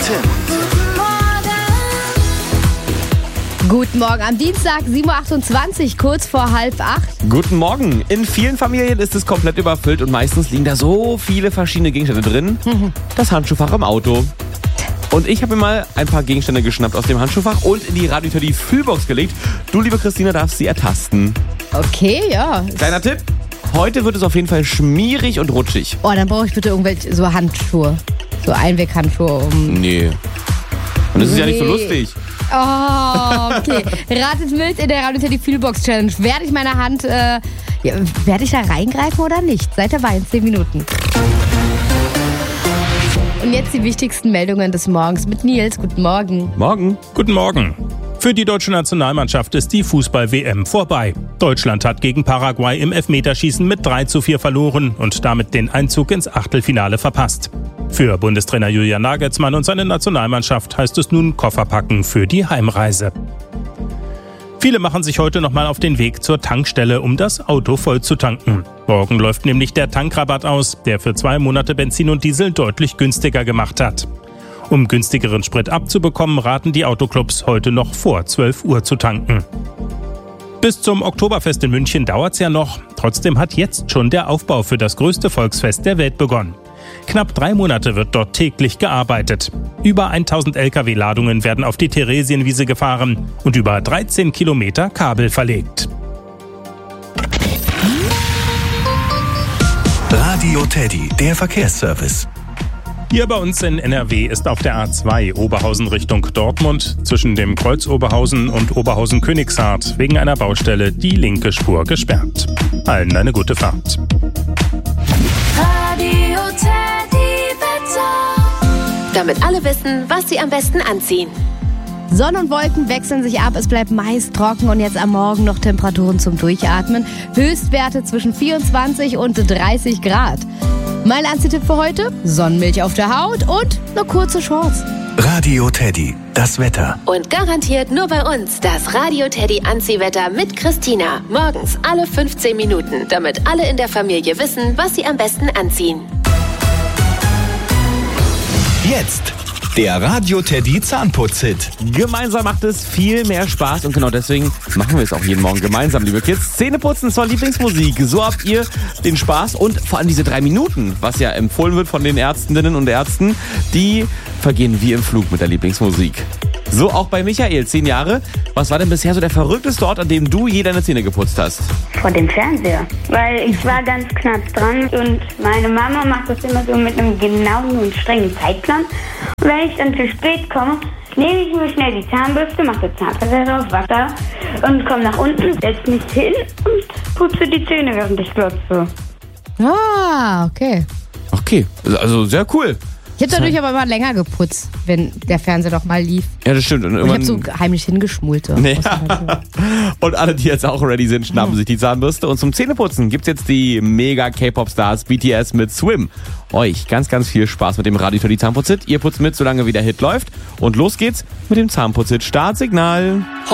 Tim. Guten Morgen am Dienstag, 7.28 Uhr, kurz vor 7:30. Guten Morgen. In vielen Familien ist es komplett überfüllt und meistens liegen da so viele verschiedene Gegenstände drin. Das Handschuhfach im Auto. Und ich habe mir mal ein paar Gegenstände geschnappt aus dem Handschuhfach und in die Radio Teddy Fühlbox gelegt. Du, liebe Christina, darfst sie ertasten. Okay, ja. Kleiner Tipp, heute wird es auf jeden Fall schmierig und rutschig. Oh, dann brauche ich bitte irgendwelche so Handschuhe. So Einweghandschuhe. Nee. Und das ist ja nicht so lustig. Oh, okay. Ratet mit in der Radio Teddy Fühlbox Challenge. Werde ich meine Hand, werde ich da reingreifen oder nicht? Seid dabei in 10 Minuten. Und jetzt die wichtigsten Meldungen des Morgens mit Nils. Guten Morgen. Morgen. Guten Morgen. Für die deutsche Nationalmannschaft ist die Fußball-WM vorbei. Deutschland hat gegen Paraguay im Elfmeterschießen mit 3:4 verloren und damit den Einzug ins Achtelfinale verpasst. Für Bundestrainer Julian Nagelsmann und seine Nationalmannschaft heißt es nun Koffer packen für die Heimreise. Viele machen sich heute nochmal auf den Weg zur Tankstelle, um das Auto voll zu tanken. Morgen läuft nämlich der Tankrabatt aus, der für 2 Monate Benzin und Diesel deutlich günstiger gemacht hat. Um günstigeren Sprit abzubekommen, raten die Autoclubs heute noch vor 12 Uhr zu tanken. Bis zum Oktoberfest in München dauert's ja noch. Trotzdem hat jetzt schon der Aufbau für das größte Volksfest der Welt begonnen. Knapp 3 Monate wird dort täglich gearbeitet. Über 1000 Lkw-Ladungen werden auf die Theresienwiese gefahren und über 13 Kilometer Kabel verlegt. Radio Teddy, der Verkehrsservice. Hier bei uns in NRW ist auf der A2 Oberhausen Richtung Dortmund zwischen dem Kreuz Oberhausen und Oberhausen-Königshardt wegen einer Baustelle die linke Spur gesperrt. Allen eine gute Fahrt. Radio Teddy Wetter. Damit alle wissen, was sie am besten anziehen. Sonne und Wolken wechseln sich ab, es bleibt meist trocken und jetzt am Morgen noch Temperaturen zum Durchatmen. Höchstwerte zwischen 24 und 30 Grad. Mein Anziehtipp für heute? Sonnenmilch auf der Haut und eine kurze Shorts. Radio Teddy, das Wetter. Und garantiert nur bei uns das Radio Teddy Anziehwetter mit Christina. Morgens alle 15 Minuten, damit alle in der Familie wissen, was sie am besten anziehen. Jetzt der Radio Teddy Zahnputz-Hit. Gemeinsam macht es viel mehr Spaß und genau deswegen machen wir es auch jeden Morgen gemeinsam, liebe Kids. Zähneputzen zur Lieblingsmusik. So habt ihr den Spaß und vor allem diese 3 Minuten, was ja empfohlen wird von den Ärztinnen und Ärzten, die vergehen wie im Flug mit der Lieblingsmusik. So auch bei Michael, 10 Jahre. Was war denn bisher so der verrückteste Ort, an dem du je deine Zähne geputzt hast? Vor dem Fernseher. Weil ich war ganz knapp dran und meine Mama macht das immer so mit einem genauen und strengen Zeitplan. Und wenn ich dann zu spät komme, nehme ich mir schnell die Zahnbürste, mache die Zahnpasta drauf, Wasser und komme nach unten, setze mich hin und putze die Zähne, während ich glotze. Ah, okay. Okay, also sehr cool. Ich habe dadurch aber immer länger geputzt, wenn der Fernseher doch mal lief. Ja, das stimmt. Und ich habe so heimlich hingeschmult. Ja. Und alle, die jetzt auch ready sind, schnappen sich die Zahnbürste. Und zum Zähneputzen gibt's jetzt die mega K-Pop-Stars BTS mit Swim. Euch ganz, ganz viel Spaß mit dem Radio Teddy Zahnputz-Hit. Ihr putzt mit, solange wie der Hit läuft. Und los geht's mit dem Zahnputz-Hit. Startsignal.